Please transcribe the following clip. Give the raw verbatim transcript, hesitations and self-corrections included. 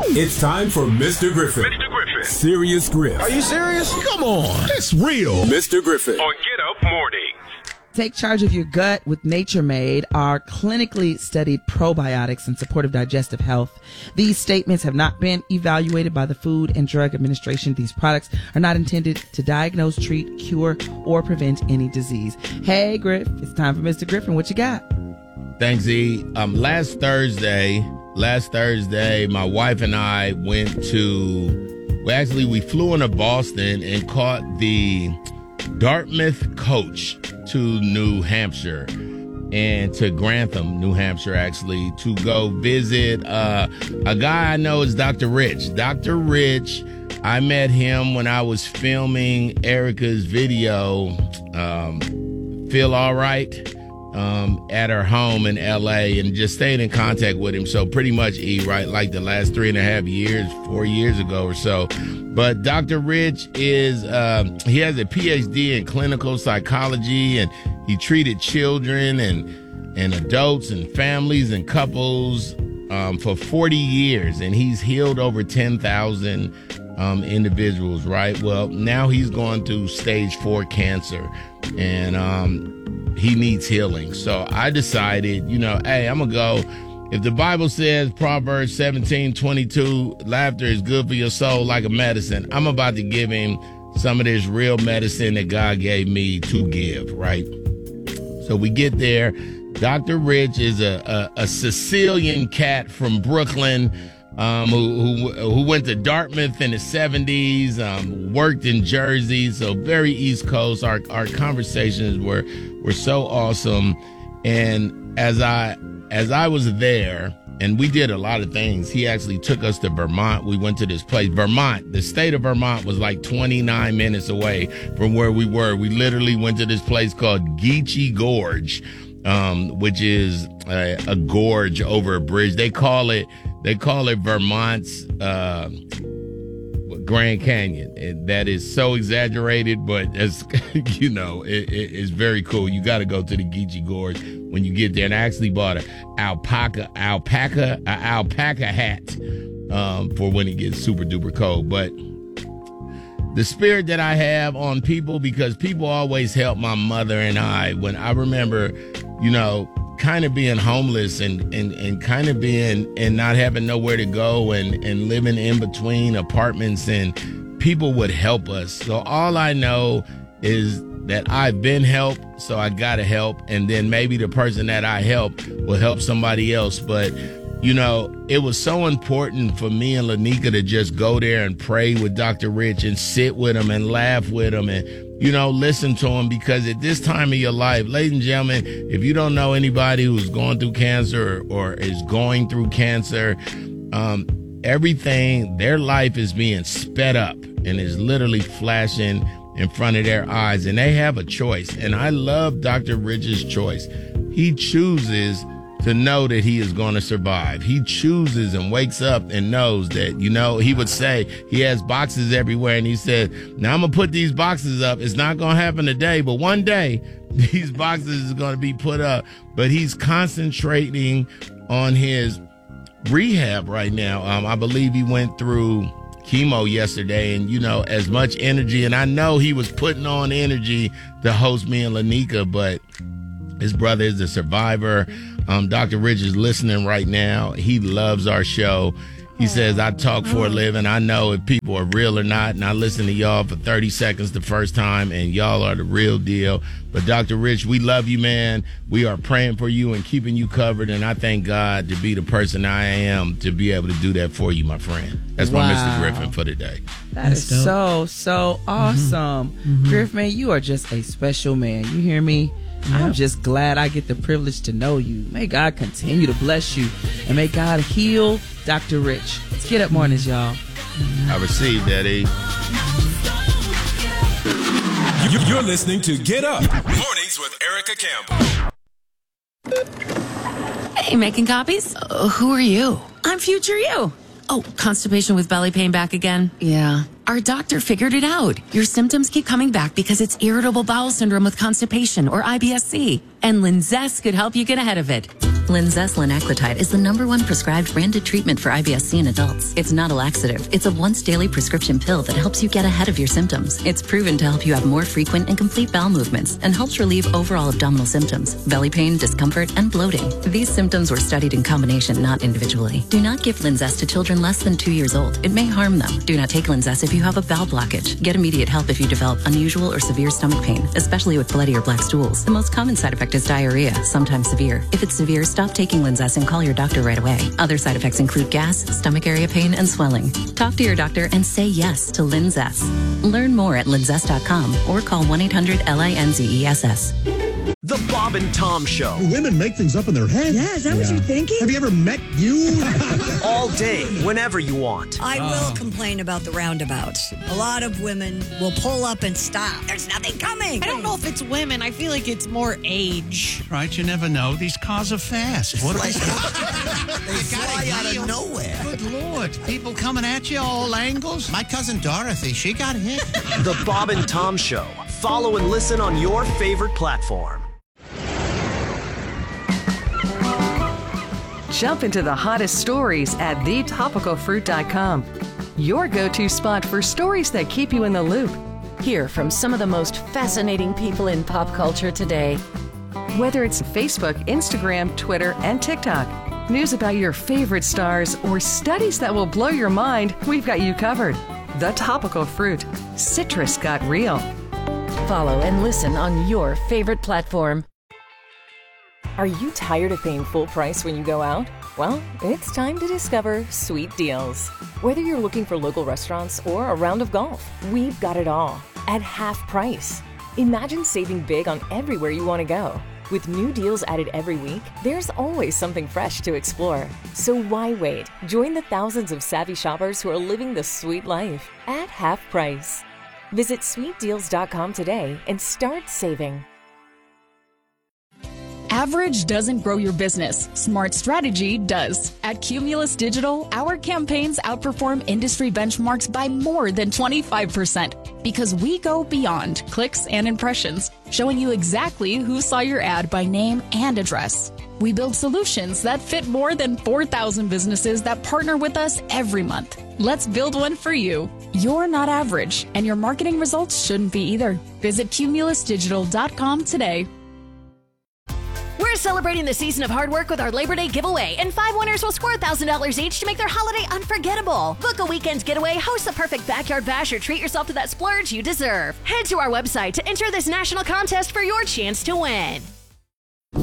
It's time for Mister Griffin. Mister Griffin. Serious Griff. Are you serious? Come on. It's real. Mister Griffin. On Get Up Mornings. Take charge of your gut with Nature Made, our clinically studied probiotics and supportive digestive health. These statements have not been evaluated by the Food and Drug Administration. These products are not intended to diagnose, treat, cure, or prevent any disease. Hey, Griff, it's time for Mister Griffin. What you got? Thanks, E. Um, last Thursday, last Thursday, my wife and I went to, well, actually, we flew into Boston and caught the Dartmouth coach to New Hampshire and to Grantham, New Hampshire, actually, to go visit uh, a guy I know is Doctor Rich. Doctor Rich, I met him when I was filming Erica's video, um, Feel All Right, um, at her home in L A, and just stayed in contact with him. So pretty much, E, right, like the last three and a half years, four years ago or so. But Doctor Rich is, uh, he has a P H D in clinical psychology, and he treated children and, and adults and families and couples um, for forty years. And he's healed over ten thousand um, individuals, right? Well, now he's going through stage four cancer, and um, he needs healing. So I decided, you know, hey, I'm going to go. If the Bible says, Proverbs seventeen twenty-two, laughter is good for your soul like a medicine, I'm about to give him some of this real medicine that God gave me to give, right? So we get there. Doctor Rich is a, a, a Sicilian cat from Brooklyn um, who, who who went to Dartmouth in the seventies, um, worked in Jersey, so very East Coast. Our, our conversations were, were so awesome. And as I... As I was there, and we did a lot of things, he actually took us to Vermont. We went to this place. Vermont, the state of Vermont was like twenty-nine minutes away from where we were. We literally went to this place called Geechee Gorge, um, which is a, a gorge over a bridge. They call it, they call it Vermont's, uh, Grand Canyon. And that is so exaggerated, but as you know, it, it, it's very cool. You got to go to the Geechee Gorge when you get there. And I actually bought an alpaca, alpaca, a alpaca hat um, for when it gets super duper cold. But the spirit that I have on people, because people always help my mother and I. When I remember, you know, kind of being homeless and, and, and kind of being and not having nowhere to go and, and living in between apartments, and people would help us. So all I know is that I've been helped, so I got to help. And then maybe the person that I help will help somebody else. But, you know, it was so important for me and Lanika to just go there and pray with Doctor Rich and sit with him and laugh with him and, you know, listen to him, because at this time of your life, ladies and gentlemen, if you don't know anybody who's going through cancer or, or is going through cancer, um, everything, their life is being sped up and is literally flashing in front of their eyes, and they have a choice. And I love Doctor Rich's choice. He chooses to know that he is going to survive. He chooses and wakes up and knows that, you know, he would say he has boxes everywhere, and he said, now I'm going to put these boxes up. It's not going to happen today, but one day these boxes is going to be put up. But he's concentrating on his rehab right now. Um, I believe he went through chemo yesterday, and, you know, as much energy, and I know he was putting on energy to host me and Lanika, but his brother is a survivor. Um, Doctor Rich is listening right now. He loves our show. He says, I talk for a living. I know if people are real or not, and I listen to y'all for thirty seconds the first time, and y'all are the real deal. But Doctor Rich, we love you, man. We are praying for you and keeping you covered, and I thank God to be the person I am to be able to do that for you, my friend. That's wow. my Mister Griffin for today. That That's is dope. so, so awesome. Mm-hmm. Griff, man, you are just a special man. You hear me? Yep. I'm just glad I get the privilege to know you. May God continue to bless you, and may God heal Doctor Rich. Let's get up mornings, y'all. I received that, E. You're listening to Get Up Mornings with Erica Campbell. Hey, making copies? Uh, who are you? I'm future you. Oh, constipation with belly pain back again? Yeah. Our doctor figured it out. Your symptoms keep coming back because it's irritable bowel syndrome with constipation, or I B S C. And Linzess could help you get ahead of it. Linzess linaclotide is the number one prescribed branded treatment for I B S C in adults. It's not a laxative. It's a once daily prescription pill that helps you get ahead of your symptoms. It's proven to help you have more frequent and complete bowel movements and helps relieve overall abdominal symptoms, belly pain, discomfort, and bloating. These symptoms were studied in combination, not individually. Do not give Linzess to children less than two years old. It may harm them. Do not take Linzess if you have a bowel blockage. Get immediate help if you develop unusual or severe stomach pain, especially with bloody or black stools. The most common side effect is diarrhea, sometimes severe. If it's severe, stop taking Linzess and call your doctor right away. Other side effects include gas, stomach area pain, and swelling. Talk to your doctor and say yes to Linzess. Learn more at linzess dot com or call one eight hundred L I N Z E S S. The Bob and Tom Show. Women make things up in their head. Yeah, is that what you're thinking? Have you ever met you? All day, whenever you want. I will complain about the roundabouts. A lot of women will pull up and stop. There's nothing coming. I don't know if it's women. I feel like it's more age. Right, you never know. These cars are fast. What Like, they fly out of nowhere. Good Lord. People coming at you all angles. My cousin Dorothy, she got hit. The Bob and Tom Show. Follow and listen on your favorite platform. Jump into the hottest stories at the topical fruit dot com. Your go-to spot for stories that keep you in the loop. Hear from some of the most fascinating people in pop culture today. Whether it's Facebook, Instagram, Twitter, and TikTok, news about your favorite stars, or studies that will blow your mind, we've got you covered. The Topical Fruit. Citrus got real. Follow and listen on your favorite platform. Are you tired of paying full price when you go out? Well, it's time to discover Sweet Deals. Whether you're looking for local restaurants or a round of golf, we've got it all at half price. Imagine saving big on everywhere you want to go. With new deals added every week, there's always something fresh to explore. So why wait? Join the thousands of savvy shoppers who are living the sweet life at half price. Visit sweet deals dot com today and start saving. Average doesn't grow your business. Smart strategy does. At Cumulus Digital, our campaigns outperform industry benchmarks by more than twenty-five percent because we go beyond clicks and impressions, showing you exactly who saw your ad by name and address. We build solutions that fit more than four thousand businesses that partner with us every month. Let's build one for you. You're not average, and your marketing results shouldn't be either. Visit cumulus digital dot com today. We're celebrating the season of hard work with our Labor Day giveaway, and five winners will score one thousand dollars each to make their holiday unforgettable. Book a weekend getaway, host the perfect backyard bash, or treat yourself to that splurge you deserve. Head to our website to enter this national contest for your chance to win.